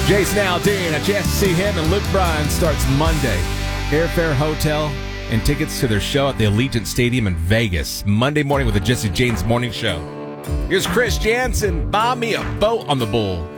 Jason Aldean, a chance to see him and Luke Bryan starts Monday. Airfare, hotel, and tickets to their show at the Allegiant Stadium in Vegas. Monday morning with the Jesse James Morning Show. Here's Chris Jansen. Buy me a boat on the Bull.